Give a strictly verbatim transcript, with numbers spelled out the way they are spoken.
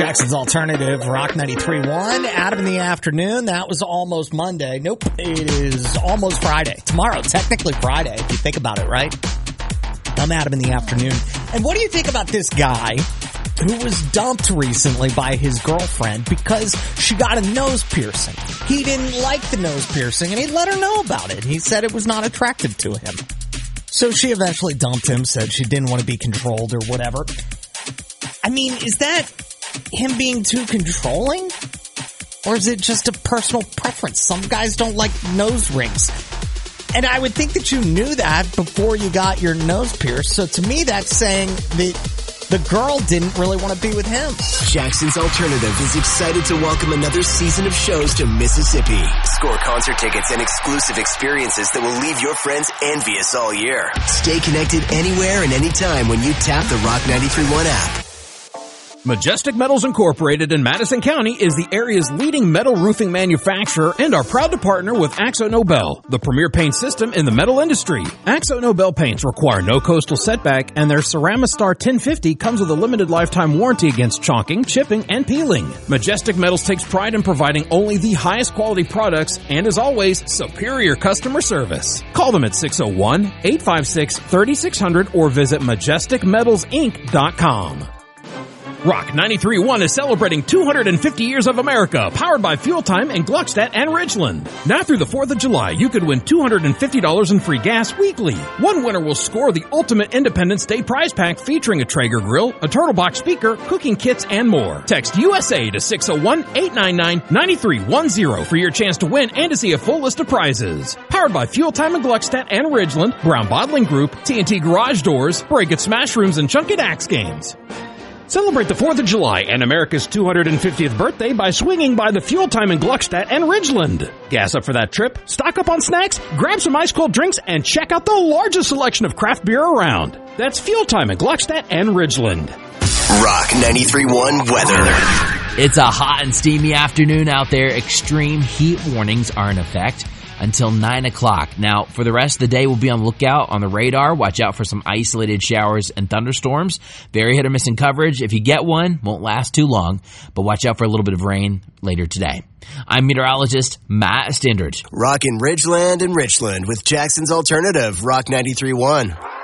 Jackson's Alternative, Rock ninety-three point one. Adam in the afternoon. That was almost Monday. Nope, it is almost Friday. Tomorrow, technically Friday, if you think about it, right? I'm Adam in the afternoon. And what do you think about this guy who was dumped recently by his girlfriend because she got a nose piercing? He didn't like the nose piercing, and he let her know about it. He said it was not attractive to him. So she eventually dumped him, said she didn't want to be controlled or whatever. I mean, is that him being too controlling? Or is it just a personal preference? Some guys don't like nose rings. And I would think that you knew that before you got your nose pierced. So to me, that's saying that the girl didn't really want to be with him. Jackson's Alternative is excited to welcome another season of shows to Mississippi. Score concert tickets and exclusive experiences that will leave your friends envious all year. Stay connected anywhere and anytime when you tap the Rock ninety-three point one app. Majestic Metals Incorporated in Madison County is the area's leading metal roofing manufacturer and are proud to partner with Axo Nobel, the premier paint system in the metal industry. Axo Nobel paints require no coastal setback, and their Ceramistar ten fifty comes with a limited lifetime warranty against chalking, chipping, and peeling. Majestic Metals takes pride in providing only the highest quality products and, as always, superior customer service. Call them at six oh one, eight five six, three six zero zero or visit majestic metals inc dot com. Rock ninety-three point one is celebrating two hundred fifty years of America, powered by Fuel Time in Gluckstadt and Ridgeland. Now through the fourth of July, you could win two hundred fifty dollars in free gas weekly. One winner will score the Ultimate Independence Day prize pack featuring a Traeger grill, a Turtle Box speaker, cooking kits, and more. Text U S A to six oh one, eight nine nine, nine three one zero for your chance to win and to see a full list of prizes. Powered by Fuel Time in Gluckstadt and Ridgeland, Brown Bottling Group, T N T Garage Doors, Break It Smash Rooms, and Chunk It Axe Games. Celebrate the fourth of July and America's two hundred fiftieth birthday by swinging by the Fuel Time in Gluckstadt and Ridgeland. Gas up for that trip, stock up on snacks, grab some ice-cold drinks, and check out the largest selection of craft beer around. That's Fuel Time in Gluckstadt and Ridgeland. Rock ninety-three point one weather. It's a hot and steamy afternoon out there. Extreme heat warnings are in effect until nine o'clock. Now, for the rest of the day, we'll be on the lookout on the radar. Watch out for some isolated showers and thunderstorms. Very hit or miss in coverage. If you get one, won't last too long, but watch out for a little bit of rain later today. I'm meteorologist Matt Stindard. Rock in Ridgeland and Richland with Jackson's Alternative, Rock ninety-three point one.